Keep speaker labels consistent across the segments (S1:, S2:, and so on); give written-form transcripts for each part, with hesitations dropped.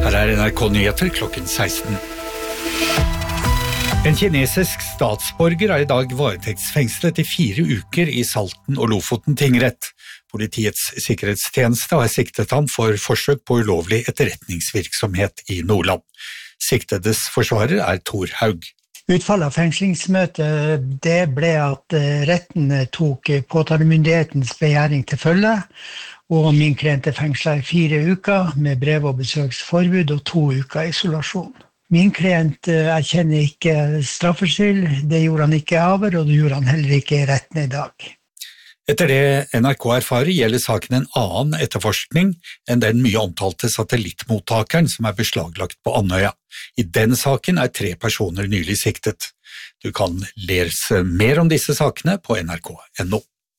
S1: Her NRK Nyheter klokken 16. En kinesisk statsborger I dag varetektsfengslet I 4 uker I Salten og Lofoten tingrett. Politiets sikkerhetstjeneste har siktet ham for forsøk på ulovlig etterretningsvirksomhet I Nordland. Siktedes forsvarer Tor Haug.
S2: Utfallet av fengslingsmøtet det ble at retten tok påtalemyndighetens begjæring til følge, og min klient fengslet I 4 uker med brev- og besøksforbud og 2 uker isolasjon. Min klient erkjenner ikke straffskyld, det gjorde han ikke over, og det gjorde han heller ikke I retten I dag.
S1: Etter det NRK erfarer gjelder saken en annen etterforskning enn den mye omtalte satellittmottakeren som beslaglagt på Andøya. I den saken 3 personer nylig siktet. Du kan lese mer om disse sakene på nrk.no.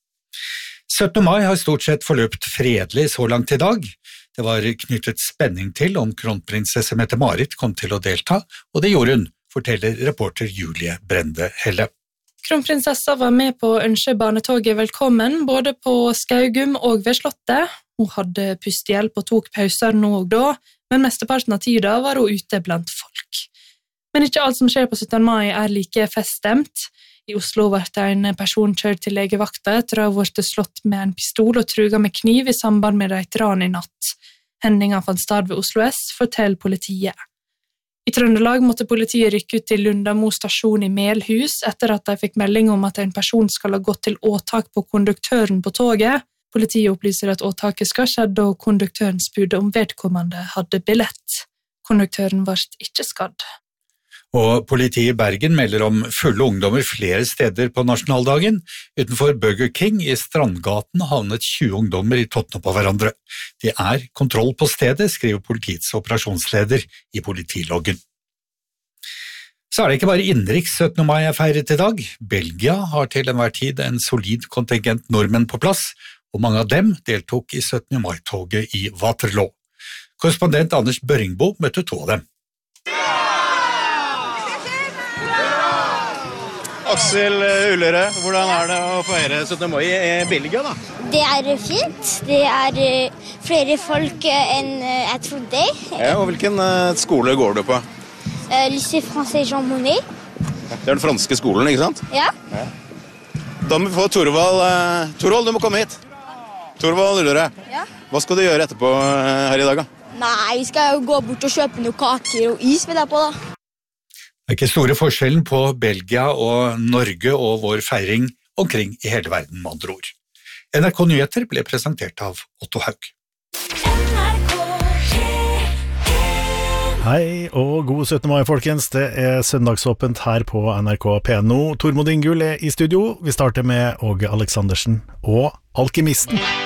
S1: 17. mai har stort sett forløpt fredelig så langt I dag. Det var knyttet spenning til om kronprinsesse Mette-Marit kom til å delta, og det gjorde hun, forteller reporter Julie Brende Helle.
S3: Kronprinsessa var med på å ønske barnetoget velkommen, både på Skaugum og ved Slottet. Hun hadde pustehjelp og tok pauser nå og da, men mesteparten av tida var hun ute blant folk. Men ikke alt som skjer på 17. mai like feststemt. I Oslo ble en person kjørt til legevakta etter å ha vært slått med en pistol og truget med kniv I samband med et ran I natt. Hendingen fant sted ved Oslo S, forteller politiet. I Trøndelag måtte politiet rykke ut til Lundamo stasjon I Melhus etter at de fikk melding om at en person skal ha gått til åtak på konduktøren på toget. Politiet opplyser at åtaket skal skjedde og konduktøren spurte om vedkommende hadde billett. Konduktøren ble ikke skadd.
S1: Og politiet I Bergen melder om fulle ungdommer flere steder på nasjonaldagen. Utenfor Burger King I Strandgaten havnet 20 ungdommer I tottene på hverandre. Det kontroll på stedet, skriver politiets operasjonsleder I politiloggen. Så det ikke bare innenriks 17. mai feiret I dag. Belgia har til enhver tid en solid kontingent nordmenn på plass, og mange av dem deltok I 17. mai-toget I Waterloo. Korrespondent Anders Børingbo møtte 2 av dem.
S4: Aksel Ullerød, hvordan det å feire 17. mai I Belgia da?
S5: Det fint. Det flere folk enn jeg trodde.
S4: Ja, og hvilken skole går du på?
S5: Lycée Français Jean Monnet.
S4: Det den franske skolen, ikke sant?
S5: Ja.
S4: Da må vi få Torvald. Torvald, du må komme hit. Torvald Ullerød.
S5: Ja.
S4: Hva skal du gjøre etterpå her I dag da?
S5: Nei, vi skal jo gå bort og kjøpe noen kaker og is med deg på da.
S1: Det ikke store forskjellen på Belgia og Norge og vår feiring omkring I hele verden, med andre ord. NRK Nyheter ble presentert av Otto Haug.
S6: Hei og god 17. mai, folkens. Det søndagsåpent her på NRK P1. Tormod Ingull I studio. Vi starter med Åge Aleksandersen og Alkymisten.